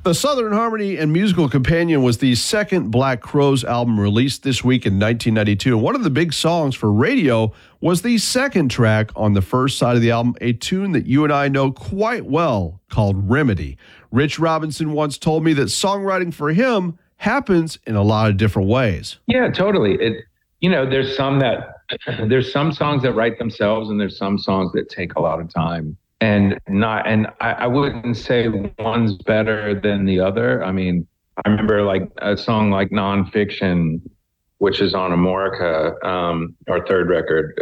The Southern Harmony and Musical Companion was the second Black Crowes album released this week in 1992. And one of the big songs for radio was the second track on the first side of the album, a tune that you and I know quite well called Remedy. Rich Robinson once told me that songwriting for him happens in a lot of different ways. Yeah, totally. There's some songs that write themselves, and there's some songs that take a lot of time. And I wouldn't say one's better than the other. I mean, I remember like a song like Nonfiction, which is on Amorica, our third record.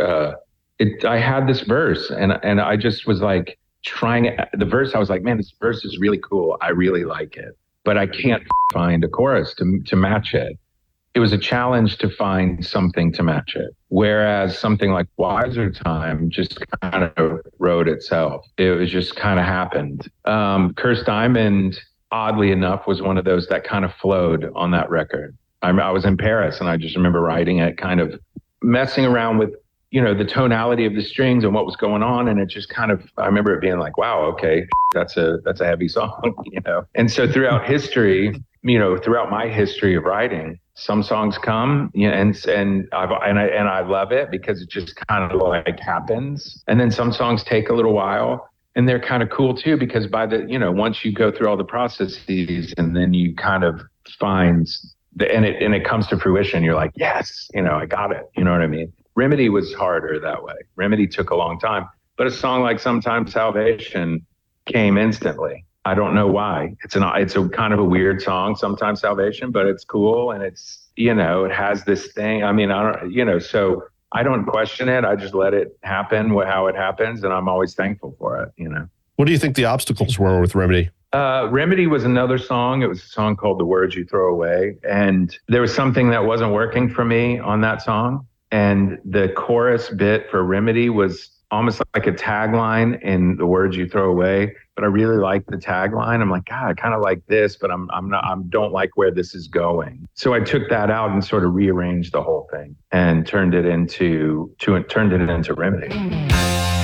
I had this verse, and I just was like trying the verse. I was like, man, this verse is really cool. I really like it, but I can't find a chorus to match it. It was a challenge to find something to match it. Whereas something like Wiser Time just kind of wrote itself. It was just kind of happened. Cursed Diamond, oddly enough, was one of those that kind of flowed on that record. I was in Paris, and I just remember writing it, kind of messing around with, the tonality of the strings and what was going on. And it just kind of, I remember it being like, wow, okay, that's a heavy song, And so throughout history, throughout my history of writing, some songs come, and I love it because it just kind of like happens. And then some songs take a little while, and they're kind of cool too, because by the, once you go through all the processes and then you kind of find and it comes to fruition, you're like, yes, I got it. You know what I mean? Remedy was harder that way. Remedy took a long time, but a song like Sometimes Salvation came instantly. I don't know why. It's a kind of a weird song, Sometimes Salvation, but it's cool. And it's, it has this thing. I mean, so I don't question it. I just let it happen how it happens. And I'm always thankful for it, What do you think the obstacles were with Remedy? Remedy was another song. It was a song called The Words You Throw Away. And there was something that wasn't working for me on that song. And the chorus bit for Remedy was almost like a tagline in The Words You Throw Away. But I really like the tagline. I'm like, God, I kind of like this, but I don't like where this is going. So I took that out and sort of rearranged the whole thing and turned it into Remedy.